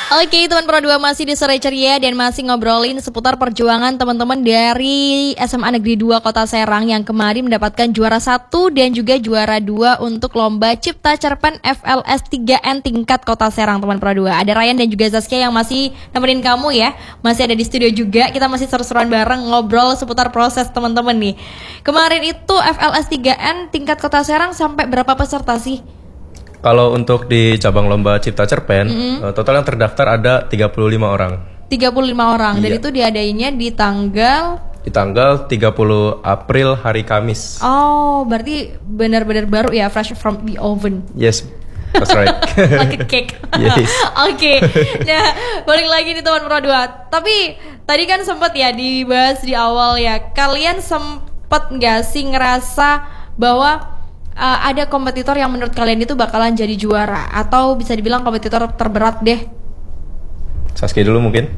Oke, teman Pro 2 masih di Sore Ceria dan masih ngobrolin seputar perjuangan teman-teman dari SMA Negeri 2 Kota Serang yang kemarin mendapatkan juara 1 dan juga juara 2 untuk lomba Cipta Cerpen FLS 3N tingkat Kota Serang, teman Pro 2. Ada Ryan dan juga Zaskia yang masih nemenin kamu ya. Masih ada di studio juga. Kita masih seru-seruan bareng ngobrol seputar proses teman-teman nih. Kemarin itu FLS 3N tingkat Kota Serang sampai berapa peserta sih? Kalau untuk di cabang lomba Cipta Cerpen, total yang terdaftar ada 35 orang. 35 orang, dan Iya. itu diadainnya di tanggal... Di tanggal 30 April hari Kamis. Oh, berarti benar-benar baru ya, fresh from the oven. Yes, that's right. Like a cake. Yes. Oke. Nah, balik lagi nih teman Pro 2. Tapi tadi kan sempat ya dibahas di awal ya. Kalian sempat nggak sih ngerasa bahwa ada kompetitor yang menurut kalian itu bakalan jadi juara, atau bisa dibilang kompetitor terberat deh? Saskia dulu mungkin.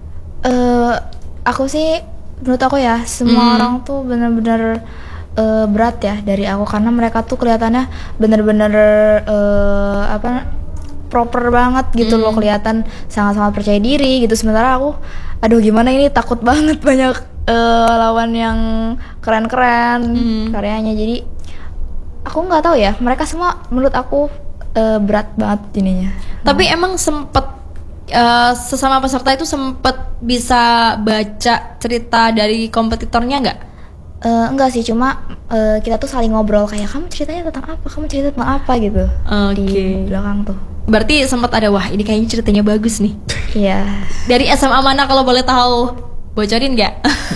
Aku sih, menurut aku ya, semua orang tuh benar-benar berat ya dari aku, karena mereka tuh kelihatannya benar-benar proper banget gitu loh, kelihatan sangat-sangat percaya diri gitu. Sementara aku, aduh gimana ini, takut banget, banyak lawan yang keren-keren karyanya. Jadi aku nggak tahu ya, mereka semua menurut aku berat banget ininya. Tapi emang sempet sesama peserta itu sempet bisa baca cerita dari kompetitornya nggak? Enggak sih, cuma kita tuh saling ngobrol kayak, kamu ceritanya tentang apa, kamu cerita tentang apa gitu. Di belakang tuh. Berarti sempat ada, wah ini kayaknya ceritanya bagus nih. Iya. Dari SMA mana kalau boleh tahu? Bocorin nggak?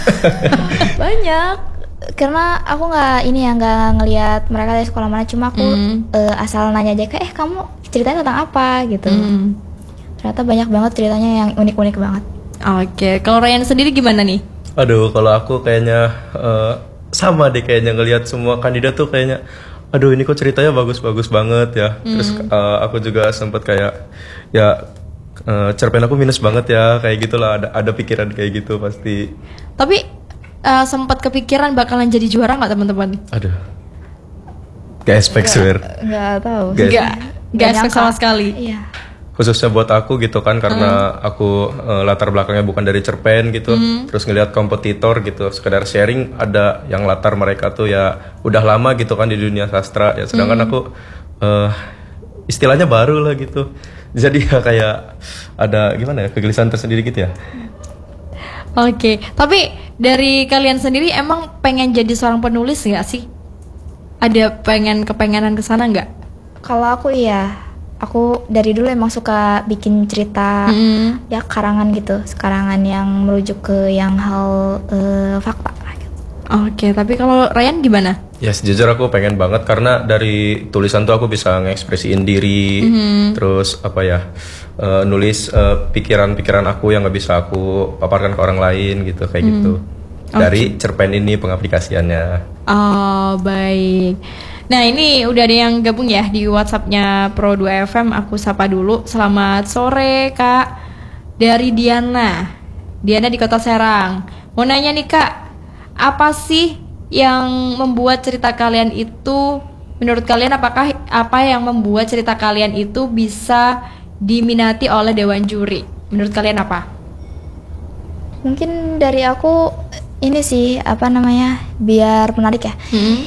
Banyak. Karena aku nggak ngelihat mereka dari sekolah mana, cuma aku asal nanya aja kayak, kamu ceritanya tentang apa gitu. Ternyata banyak banget ceritanya yang unik-unik banget. Oke, kalau Ryan sendiri gimana nih? Aduh, kalau aku kayaknya sama deh, kayaknya ngelihat semua kandidat tuh kayaknya, aduh ini kok ceritanya bagus-bagus banget ya. Terus aku juga sempat kayak, ya cerpen aku minus banget ya, kayak gitulah, ada pikiran kayak gitu pasti. Tapi sempat kepikiran bakalan jadi juara nggak teman-teman? Aduh, gak expect swear. Nggak tahu. Nggak expect sama sekali. Iya. Khususnya buat aku gitu kan, karena aku latar belakangnya bukan dari cerpen gitu, terus ngelihat kompetitor gitu, sekedar sharing, ada yang latar mereka tuh ya udah lama gitu kan di dunia sastra ya, sedangkan aku istilahnya baru lah gitu, jadi ya kayak ada gimana ya, kegelisahan tersendiri gitu ya. Oke, tapi dari kalian sendiri emang pengen jadi seorang penulis nggak sih? Ada kepengenan kesana nggak? Kalau aku iya, aku dari dulu emang suka bikin cerita ya, karangan gitu, karangan yang merujuk ke yang hal fakta gitu. Oke, tapi kalau Ryan gimana? Ya sejujur aku pengen banget, karena dari tulisan tuh aku bisa ngekspresiin diri, terus apa ya, nulis pikiran-pikiran aku yang nggak bisa aku paparkan ke orang lain gitu, kayak gitu. Dari cerpen ini pengaplikasiannya. Oh, baik. Nah, ini udah ada yang gabung ya di WhatsApp-nya Pro 2 FM. Aku sapa dulu. Selamat sore, Kak. Dari Diana. Diana di Kota Serang. Mau nanya nih, Kak. Apa sih yang membuat cerita kalian itu, menurut kalian apakah apa yang membuat cerita kalian itu bisa diminati oleh dewan juri? Menurut kalian apa? Mungkin dari aku ini sih, biar menarik ya.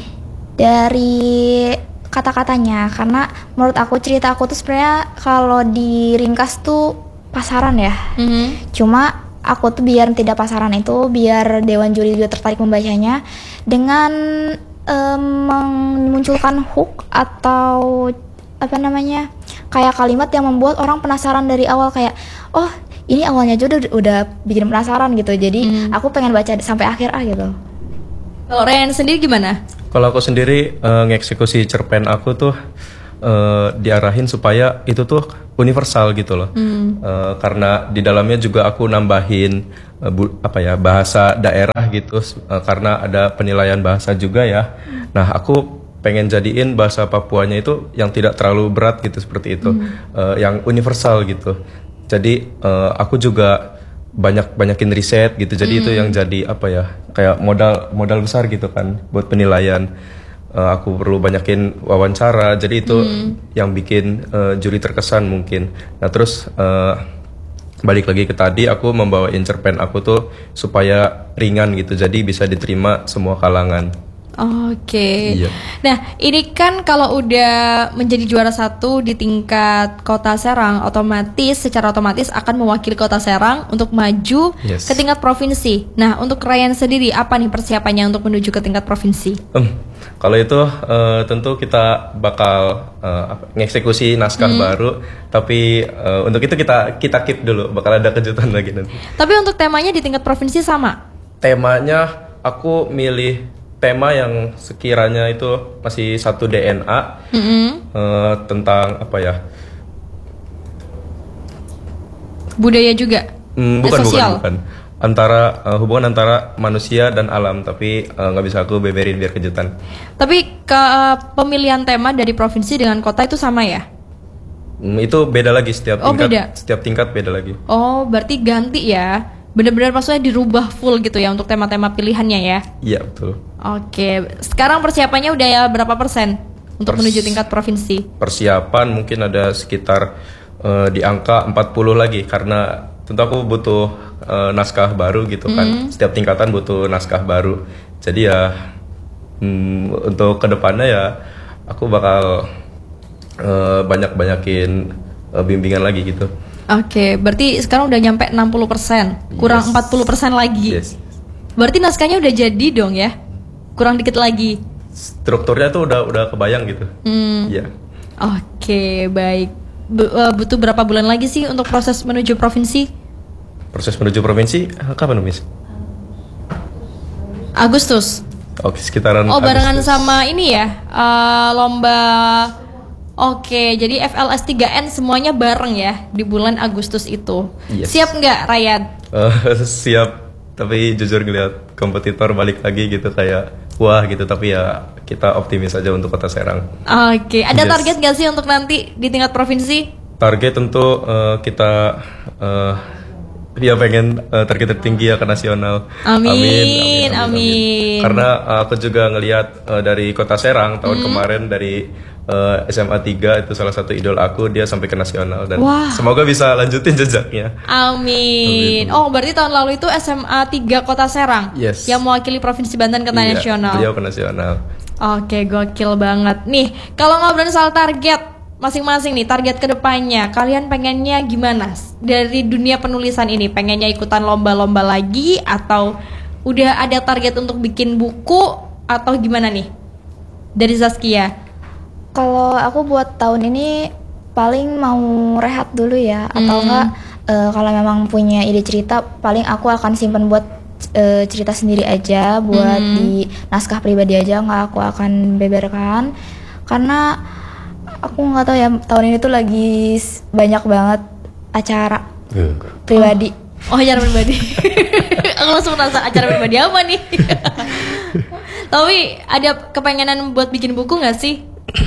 Dari kata-katanya, karena menurut aku cerita aku tuh sebenarnya kalau diringkas tuh pasaran ya. Cuma aku tuh biar tidak pasaran itu, biar dewan juri juga tertarik membacanya dengan memunculkan hook atau kayak kalimat yang membuat orang penasaran dari awal, kayak oh ini awalnya aja udah bikin penasaran gitu. Jadi aku pengen baca sampai akhir gitu. Kalau Ryan sendiri gimana? Kalau aku sendiri ngeksekusi cerpen aku tuh diarahin supaya itu tuh universal gitu loh. Karena di dalamnya juga aku nambahin bahasa daerah gitu, karena ada penilaian bahasa juga ya. Nah, aku pengen jadiin bahasa Papuanya itu yang tidak terlalu berat gitu, seperti itu, yang universal gitu. Jadi aku juga banyakin riset gitu. Jadi itu yang jadi kayak modal besar gitu kan buat penilaian. Aku perlu banyakin wawancara. Jadi itu yang bikin juri terkesan mungkin. Nah terus balik lagi ke tadi, aku membawain cerpen aku tuh supaya ringan gitu, jadi bisa diterima semua kalangan. Oke. Iya. Nah, ini kan kalau udah menjadi juara 1 di tingkat Kota Serang, secara otomatis akan mewakili Kota Serang untuk maju Yes. ke tingkat provinsi. Nah, untuk Ryan sendiri apa nih persiapannya untuk menuju ke tingkat provinsi? Kalau itu tentu kita bakal ngeksekusi naskah baru, tapi untuk itu kita keep dulu, bakal ada kejutan lagi nanti. Tapi untuk temanya di tingkat provinsi sama? Temanya aku milih tema yang sekiranya itu masih satu DNA, tentang apa ya? Budaya juga? Sosial? Bukan. Hubungan antara manusia dan alam, tapi nggak bisa aku beberin biar kejutan. Tapi pemilihan tema dari provinsi dengan kota itu sama ya? Itu beda lagi setiap tingkat. Beda. Setiap tingkat beda lagi. Oh, berarti ganti ya? Benar-benar maksudnya dirubah full gitu ya untuk tema-tema pilihannya ya? Iya, betul. Oke, sekarang persiapannya udah ya berapa persen untuk menuju tingkat provinsi? Persiapan mungkin ada sekitar di angka 40 lagi, karena tentu aku butuh naskah baru gitu kan. Setiap tingkatan butuh naskah baru. Jadi ya untuk kedepannya ya aku bakal banyakin bimbingan lagi gitu. Oke, berarti sekarang udah nyampe 60%, kurang Yes. 40% lagi. Yes. Berarti naskahnya udah jadi dong ya? Kurang dikit lagi. Strukturnya tuh udah kebayang gitu. Iya. Oke, baik. Butuh berapa bulan lagi sih untuk proses menuju provinsi? Proses menuju provinsi kapan, Miss? Agustus. Oke, sekitaran Oh, barengan Agustus. sama ini ya, lomba. Oke, jadi FLS 3N semuanya bareng ya di bulan Agustus itu. Yes. Siap nggak, Ryan? Siap, tapi jujur ngeliat kompetitor balik lagi gitu kayak wah gitu, tapi ya kita optimis aja untuk Kota Serang. Oke, ada Yes. target nggak sih untuk nanti di tingkat provinsi? Target tentu kita ya pengen target tertinggi ya ke nasional. Amin. Karena aku juga ngelihat dari Kota Serang tahun kemarin dari SMA 3 itu salah satu idol aku, dia sampai ke nasional dan Wah. semoga bisa lanjutin jejaknya. Amin. Oh, berarti tahun lalu itu SMA 3 Kota Serang Yes. yang mewakili Provinsi Banten ke Iya, nasional. beliau ke nasional. Oke, gokil banget. Nih, kalau ngobrolin soal target masing-masing nih, target kedepannya, kalian pengennya gimana dari dunia penulisan ini? Pengennya ikutan lomba-lomba lagi atau udah ada target untuk bikin buku atau gimana nih? Dari Zaskia. Kalau aku buat tahun ini paling mau rehat dulu ya, atau enggak kalau memang punya ide cerita paling aku akan simpan buat cerita sendiri aja, buat di naskah pribadi aja, nggak aku akan beberkan karena aku nggak tahu ya, tahun ini tuh lagi banyak banget acara pribadi. Oh, acara pribadi. Aku langsung merasa acara pribadi apa nih? Tapi ada kepengenan buat bikin buku nggak sih?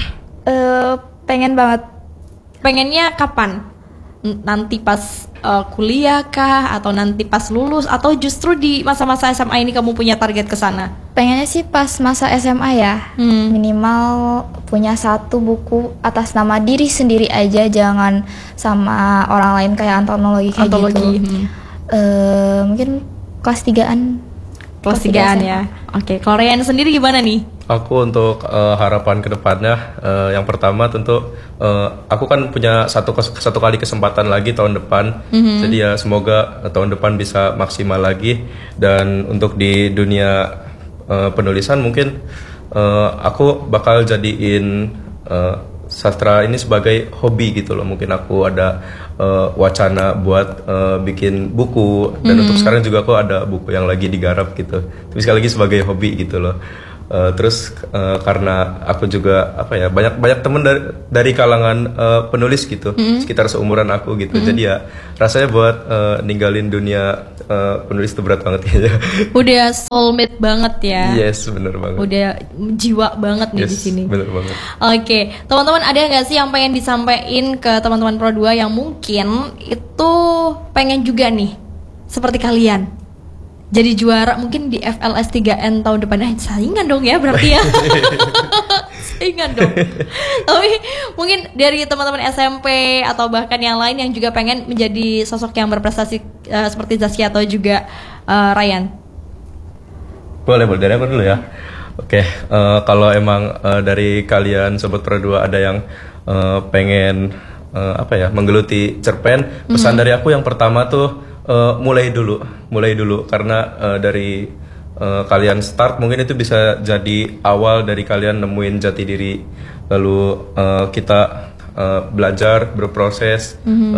Pengen banget. Pengennya kapan? Nanti pas kuliah kah? Atau nanti pas lulus? Atau justru di masa-masa SMA ini kamu punya target ke sana? Pengennya sih pas masa SMA ya, minimal punya satu buku atas nama diri sendiri aja, jangan sama orang lain kayak antologi kayak Antologi. gitu. Mungkin kelas 3-an. Kelas 3-an ya. Oke, kalau Ryan sendiri gimana nih? Aku untuk harapan kedepannya, yang pertama tentu aku kan punya satu kali kesempatan lagi tahun depan, jadi ya semoga tahun depan bisa maksimal lagi. Dan untuk di dunia penulisan mungkin aku bakal jadiin sastra ini sebagai hobi gitu loh. Mungkin aku ada wacana buat bikin buku, dan untuk sekarang juga aku ada buku yang lagi digarap gitu. Tapi sekali lagi sebagai hobi gitu loh. Terus karena aku juga banyak temen dari kalangan penulis gitu, sekitar seumuran aku gitu. Jadi ya rasanya buat ninggalin dunia penulis itu berat banget kayaknya. Udah soulmate banget ya. Yes, bener banget. Udah jiwa banget nih Yes, di sini. bener banget. Oke, teman-teman ada nggak sih yang pengen disampaikan ke teman-teman Pro 2 yang mungkin itu pengen juga nih seperti kalian jadi juara mungkin di FLS 3N tahun depan? Saingan dong ya berarti ya. Ringan dong. Tapi mungkin dari teman-teman SMP atau bahkan yang lain yang juga pengen menjadi sosok yang berprestasi seperti Zaskia atau juga Ryan. Boleh dari aku dulu ya. Oke, kalau emang dari kalian Sobat Pro 2 ada yang pengen menggeluti cerpen, pesan dari aku yang pertama tuh mulai dulu karena dari kalian start mungkin itu bisa jadi awal dari kalian nemuin jati diri, lalu kita belajar berproses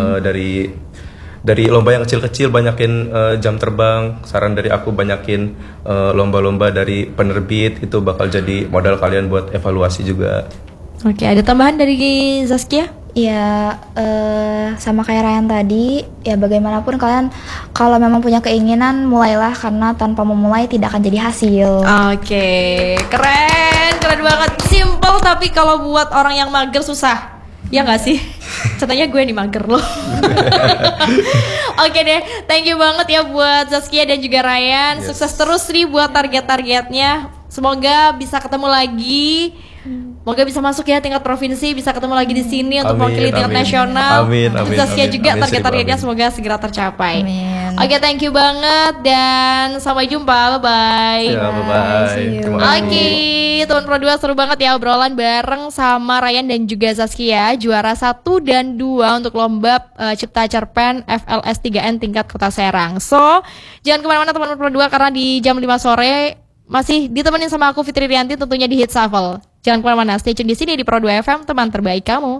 dari lomba yang kecil-kecil, banyakin jam terbang. Saran dari aku banyakin lomba-lomba dari penerbit, itu bakal jadi modal kalian buat evaluasi juga. Oke, ada tambahan dari Zaskia? Ya sama kayak Ryan tadi, ya bagaimanapun kalian kalau memang punya keinginan mulailah, karena tanpa memulai tidak akan jadi hasil. Oke, keren banget. Simple tapi kalau buat orang yang mager susah. Ya nggak sih? Contohnya gue nih mager loh. Oke deh, thank you banget ya buat Zaskia dan juga Ryan. Yes. Sukses terus nih buat target-targetnya. Semoga bisa ketemu lagi. Semoga bisa masuk ya tingkat provinsi, bisa ketemu lagi di sini untuk mewakili tingkat nasional. Amin. Zaskia juga Amin, target-targetnya amin. semoga segera tercapai. Amin. Oke, thank you banget dan sampai jumpa. Bye-bye. Ya, bye-bye. See you. Terima kasih. Oke, teman Pro 2 seru banget ya obrolan bareng sama Ryan dan juga Zaskia, juara 1 dan 2 untuk lomba Cipta Cerpen FLS 3N tingkat Kota Serang. So, jangan kemana-mana teman Pro 2 karena di jam 5 sore masih ditemenin sama aku Fitri Rianti tentunya di Hits Shuffle. Jangan kemana-mana, stay tune di sini di Pro 2 FM, teman terbaik kamu.